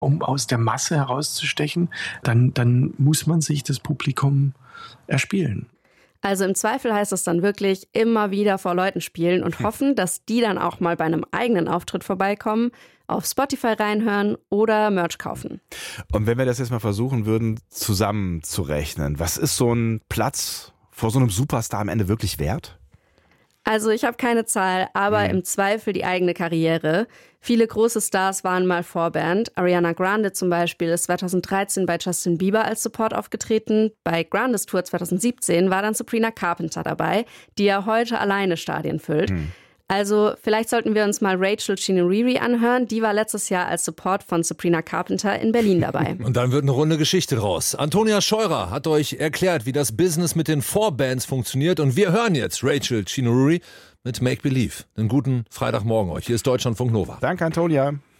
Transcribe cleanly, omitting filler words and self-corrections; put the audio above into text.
um aus der Masse herauszustechen, dann muss man sich das Publikum erspielen. Also im Zweifel heißt es dann wirklich immer wieder vor Leuten spielen und hoffen, dass die dann auch mal bei einem eigenen Auftritt vorbeikommen, auf Spotify reinhören oder Merch kaufen. Und wenn wir das jetzt mal versuchen würden, zusammenzurechnen, was ist so ein Platz vor so einem Superstar am Ende wirklich wert? Also ich habe keine Zahl, aber im Zweifel die eigene Karriere. Viele große Stars waren mal Vorband. Ariana Grande zum Beispiel ist 2013 bei Justin Bieber als Support aufgetreten. Bei Grandes Tour 2017 war dann Sabrina Carpenter dabei, die ja heute alleine Stadien füllt. Also vielleicht sollten wir uns mal Rachel Chinouriri anhören. Die war letztes Jahr als Support von Sabrina Carpenter in Berlin dabei. Und dann wird eine runde Geschichte raus. Antonia Scheurer hat euch erklärt, wie das Business mit den Vorbands funktioniert. Und wir hören jetzt Rachel Chinouriri mit Make Believe. Einen guten Freitagmorgen euch. Hier ist Deutschlandfunk Nova. Danke, Antonia.